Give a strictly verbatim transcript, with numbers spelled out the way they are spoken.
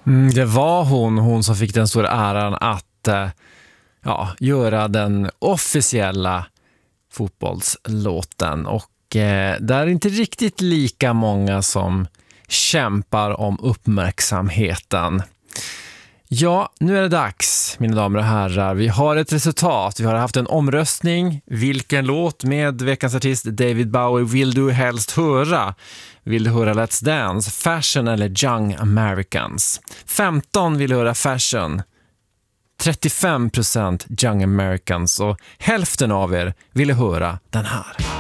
Mm, det var hon, hon som fick den stora äran att eh, ja, göra den officiella fotbollslåten. Och eh, där är inte riktigt lika många som kämpar om uppmärksamheten. Ja, nu är det dags, mina damer och herrar. Vi har ett resultat. Vi har haft en omröstning. Vilken låt med veckans artist David Bowie vill du helst höra? Vill du höra Let's Dance, Fashion eller Young Americans? femton vill höra Fashion, trettiofem procent Young Americans och hälften av er vill höra den här.